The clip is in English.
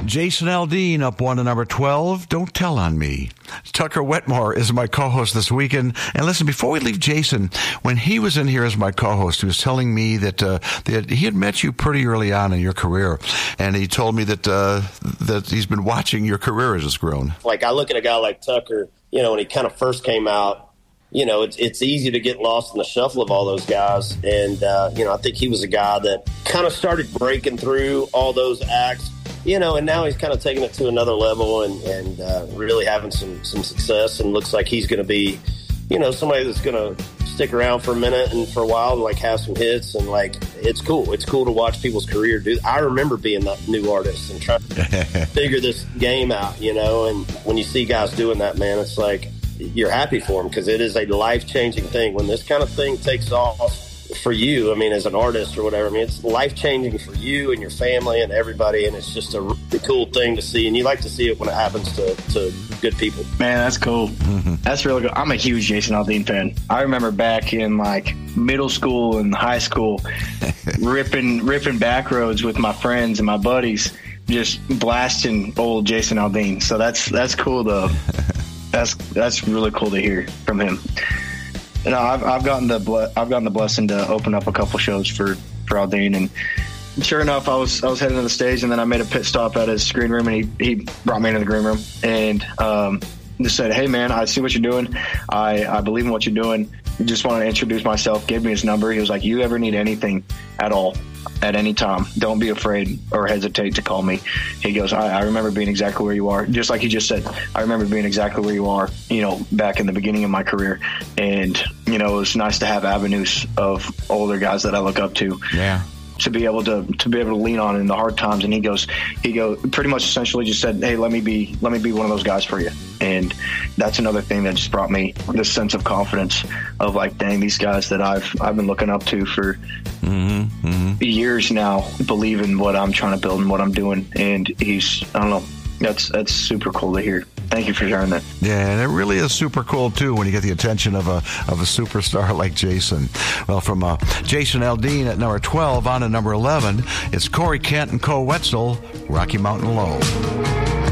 Jason Aldean up 1 to number 12, Don't Tell on Me. Tucker Wetmore is my co-host this weekend. And listen, before we leave Jason, when he was in here as my co-host, he was telling me that he had met you pretty early on in your career. And he told me that he's been watching your career as it's grown. Like, I look at a guy like Tucker, when he kind of first came out, it's easy to get lost in the shuffle of all those guys. And, I think he was a guy that kind of started breaking through all those acts, and now he's kind of taking it to another level and really having some success, and looks like he's going to be, somebody that's going to stick around for a minute and for a while and, like, have some hits. And, like, it's cool. It's cool to watch people's career. I remember being that new artist and trying to figure this game out, and when you see guys doing that, man, it's like, you're happy for them, because it is a life-changing thing. When this kind of thing takes off for you, as an artist or whatever, it's life-changing for you and your family and everybody, and it's just a really cool thing to see, and you like to see it when it happens to good people. Man, that's cool. Mm-hmm. That's really good. I'm a huge Jason Aldean fan. I remember back in, like, middle school and high school, ripping back roads with my friends and my buddies, just blasting old Jason Aldean. So that's cool, though. That's really cool to hear from him. I've gotten the blessing to open up a couple shows for Aldean, and sure enough, I was heading to the stage, and then I made a pit stop at his green room, and he brought me into the green room and just said, "Hey man, I see what you're doing. I believe in what you're doing. Just want to introduce myself." Gave me his number. He was like, "You ever need anything at all, at any time, don't be afraid or hesitate to call me." He goes, I remember being exactly where you are. Just like he just said, I remember being exactly where you are, back in the beginning of my career. And, it was nice to have avenues of older guys that I look up to. Yeah. To be able to lean on in the hard times. And he pretty much essentially just said, "Hey, let me be one of those guys for you." And that's another thing that just brought me this sense of confidence of, like, dang, these guys that I've been looking up to for years now believe in what I'm trying to build and what I'm doing. And I don't know, that's super cool to hear. Thank you for sharing that. Yeah, and it really is super cool, too, when you get the attention of a superstar like Jason. Well, from Jason Aldean at number 12 on to number 11, it's Corey Kent and Co. Wetzel, Rocky Mountain Low.